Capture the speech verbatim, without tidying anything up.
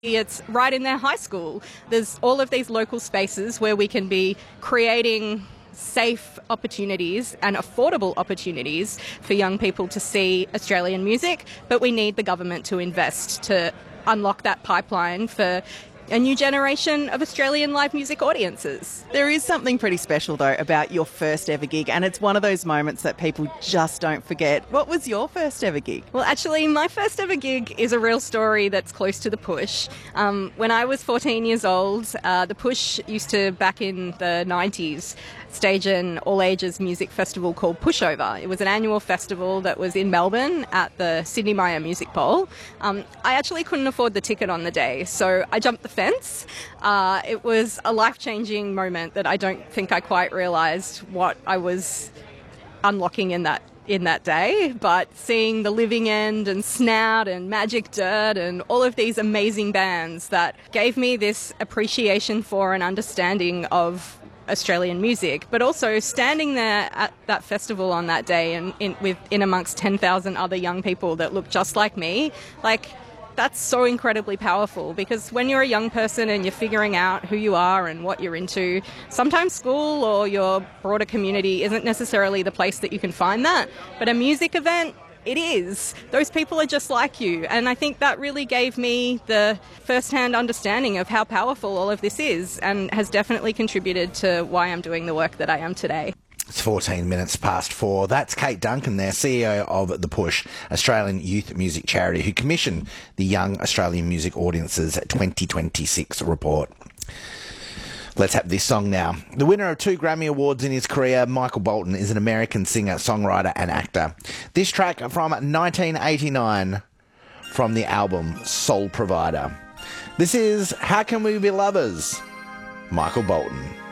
It's right in their high school. There's all of these local spaces where we can be creating safe opportunities and affordable opportunities for young people to see Australian music, but we need the government to invest to unlock that pipeline for a new generation of Australian live music audiences. There is something pretty special, though, about your first ever gig, and it's one of those moments that people just don't forget. What was your first ever gig? Well, actually, my first ever gig is a real story that's close to The Push. Um, when I was fourteen years old, uh, The Push used to, back in the nineties, stage an all-ages music festival called Pushover. It was an annual festival that was in Melbourne at the Sydney Myer Music Bowl. Um, I actually couldn't afford the ticket on the day, so I jumped the fence. Uh, it was a life-changing moment that I don't think I quite realised what I was unlocking in that in that day, but seeing the Living End and Snout and Magic Dirt and all of these amazing bands that gave me this appreciation for and understanding of Australian music, but also standing there at that festival on that day and in, with in amongst ten thousand other young people that look just like me, like, that's so incredibly powerful, because when you're a young person and you're figuring out who you are and what you're into, sometimes school or your broader community isn't necessarily the place that you can find that, but a music event, it is. Those people are just like you. And I think that really gave me the first-hand understanding of how powerful all of this is, and has definitely contributed to why I'm doing the work that I am today. It's fourteen minutes past four. That's Kate Duncan there, C E O of The Push, Australian youth music charity, who commissioned the Young Australian Music Audiences twenty twenty-six report. Let's have this song now. The winner of two Grammy Awards in his career, Michael Bolton, is an American singer, songwriter and actor. This track from nineteen eighty-nine from the album Soul Provider. This is How Can We Be Lovers? Michael Bolton.